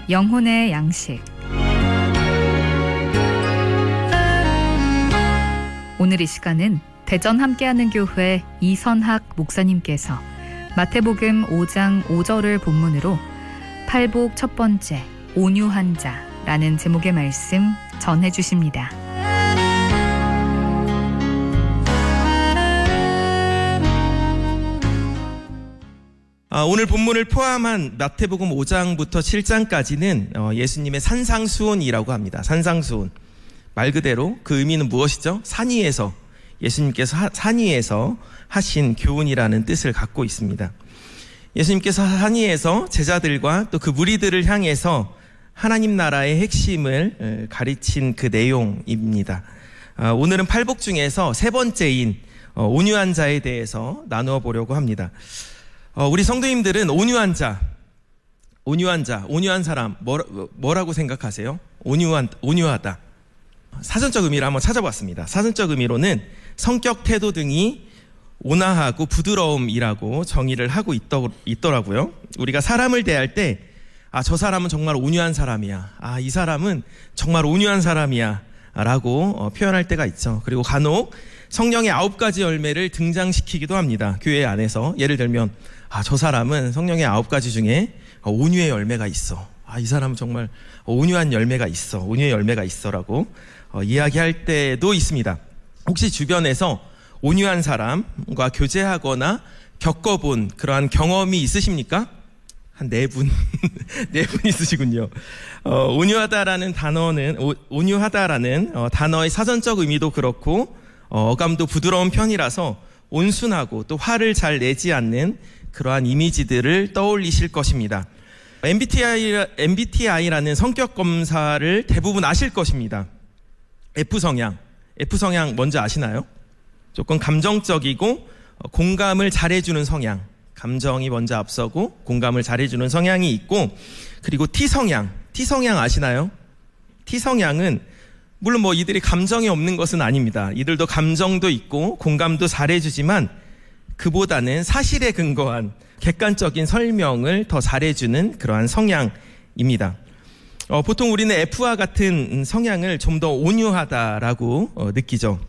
영혼의 양식. 오늘 이 시간은 대전 함께하는 교회 이선학 목사님께서 마태복음 5장 5절을 본문으로 팔복 첫 번째 온유한 자라는 제목의 말씀 전해주십니다. 오늘 본문을 포함한 마태복음 5장부터 7장까지는 예수님의 산상수훈이라고 합니다. 산상수훈. 말 그대로 그 의미는 무엇이죠? 산 위에서, 예수님께서 산 위에서 하신 교훈이라는 뜻을 갖고 있습니다. 예수님께서 산 위에서 제자들과 또 그 무리들을 향해서 하나님 나라의 핵심을 가르친 그 내용입니다. 오늘은 팔복 중에서 세 번째인 온유한 자에 대해서 나누어 보려고 합니다. 우리 성도님들은 온유한 사람 뭐라고 생각하세요? 온유하다. 사전적 의미를 한번 찾아봤습니다. 사전적 의미로는 성격, 태도 등이 온화하고 부드러움이라고 정의를 하고 있더라고요. 우리가 사람을 대할 때 저 사람은 정말 온유한 사람이야. 이 사람은 정말 온유한 사람이야 라고 표현할 때가 있죠. 그리고 간혹 성령의 9가지 열매를 등장시키기도 합니다. 교회 안에서. 예를 들면 저 사람은 성령의 9가지 중에 온유의 열매가 있어. 이 사람은 정말 온유한 열매가 있어. 온유의 열매가 있어라고 이야기할 때도 있습니다. 혹시 주변에서 온유한 사람과 교제하거나 겪어본 그러한 경험이 있으십니까? 한 4분, 4분 있으시군요. 온유하다라는 단어는, 온유하다라는 단어의 사전적 의미도 그렇고, 어감도 부드러운 편이라서 온순하고 또 화를 잘 내지 않는 그러한 이미지들을 떠올리실 것입니다. MBTI라는 성격 검사를 대부분 아실 것입니다. F성향 뭔지 아시나요? 조금 감정적이고 공감을 잘해주는 성향. 감정이 먼저 앞서고 공감을 잘해주는 성향이 있고, 그리고 T성향 아시나요? T성향은 물론 이들이 감정이 없는 것은 아닙니다. 이들도 감정도 있고 공감도 잘해주지만 그보다는 사실에 근거한 객관적인 설명을 더 잘해주는 그러한 성향입니다. 보통 우리는 F와 같은 성향을 좀 더 온유하다라고 느끼죠.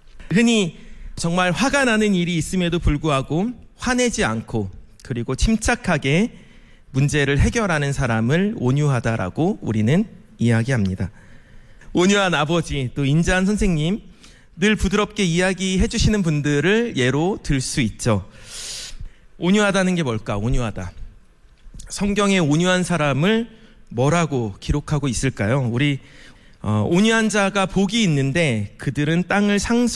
흔히 정말 화가 나는 일이 있음에도 불구하고 화내지 않고 그리고 침착하게 문제를 해결하는 사람을 온유하다라고 우리는 이야기합니다. 온유한 아버지, 또 인자한 선생님, 늘 부드럽게 이야기해 주시는 분들을 예로 들 수 있죠. 온유하다는 게 뭘까? 온유하다. 성경에 온유한 사람을 뭐라고 기록하고 있을까요? 우리 온유한 자가 복이 있는데 그들은 땅을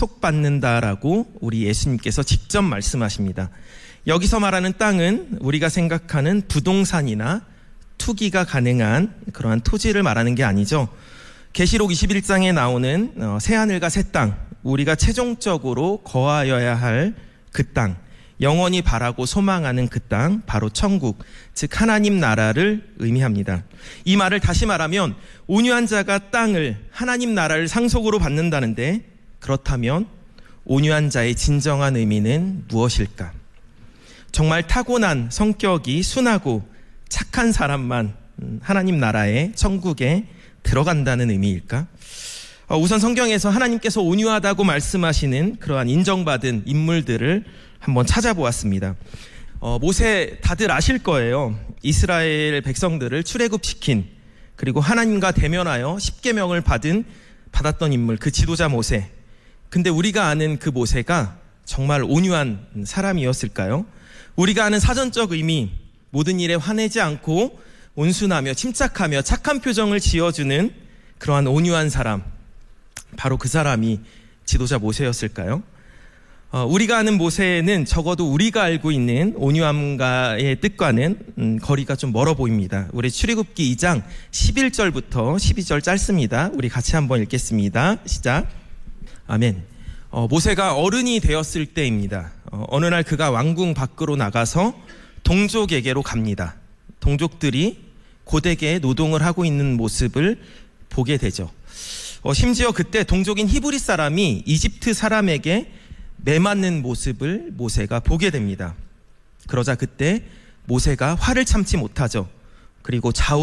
상속받는다라고 우리 예수님께서 직접 말씀하십니다. 여기서 말하는 땅은 우리가 생각하는 부동산이나 투기가 가능한 그러한 토지를 말하는 게 아니죠. 계시록 21장에 나오는 새하늘과 새 땅, 우리가 최종적으로 거하여야 할 그 땅, 영원히 바라고 소망하는 그 땅, 바로 천국, 즉 하나님 나라를 의미합니다. 이 말을 다시 말하면 온유한 자가 땅을, 하나님 나라를 상속으로 받는다는데, 그렇다면 온유한 자의 진정한 의미는 무엇일까? 정말 타고난 성격이 순하고 착한 사람만 하나님 나라의 천국에 들어간다는 의미일까? 우선 성경에서 하나님께서 온유하다고 말씀하시는 그러한 인정받은 인물들을 한번 찾아보았습니다. 모세 다들 아실 거예요. 이스라엘 백성들을 출애굽시킨, 그리고 하나님과 대면하여 십계명을 받았던 인물, 그 지도자 모세. 근데 우리가 아는 그 모세가 정말 온유한 사람이었을까요? 우리가 아는 사전적 의미, 모든 일에 화내지 않고 온순하며 침착하며 착한 표정을 지어주는 그러한 온유한 사람, 바로 그 사람이 지도자 모세였을까요? 우리가 아는 모세는 적어도 우리가 알고 있는 온유함과의 뜻과는 거리가 좀 멀어 보입니다. 우리 출애굽기 2장 11절부터 12절 짧습니다. 우리 같이 한번 읽겠습니다. 시작. 아멘. 모세가 어른이 되었을 때입니다. 어느 날 그가 왕궁 밖으로 나가서 동족에게로 갑니다. 동족들이 고되게 노동을 하고 있는 모습을 보게 되죠. 심지어 그때 동족인 히브리 사람이 이집트 사람에게 매맞는 모습을 모세가 보게 됩니다. 그러자 그때 모세가 화를 참지 못하죠. 그리고